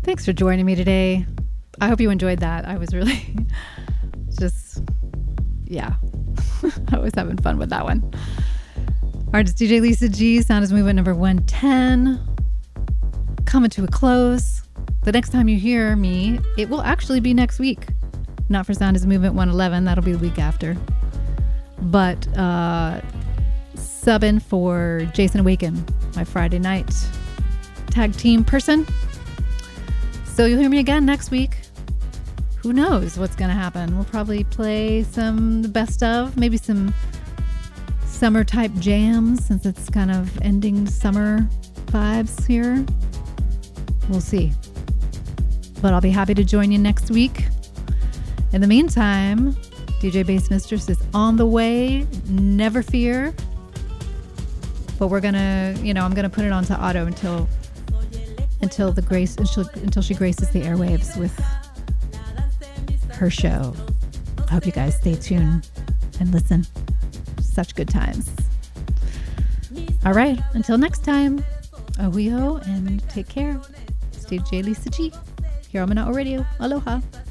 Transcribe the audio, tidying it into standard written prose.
Thanks for joining me today. I hope you enjoyed that. I was really just, yeah, I was having fun with that one. All right, it's DJ Lisa G. Sound is Movement number 110. Coming to a close. The next time you hear me, it will actually be next week. Not for Sound is Movement 111. That'll be the week after. But subbing for Jason Awaken, my Friday night tag team person. So you'll hear me again next week. Who knows what's going to happen? We'll probably play some best of, maybe some summer type jams since it's kind of ending summer vibes here. We'll see. But I'll be happy to join you next week. In the meantime, DJ Bass Mistress is on the way. Never fear. But we're going to, I'm going to put it onto auto until she graces the airwaves with her show. I hope you guys stay tuned and listen. Such good times. All right, until next time, ahuyo and take care. It's DJ Lisa G here on Monao Radio. Aloha.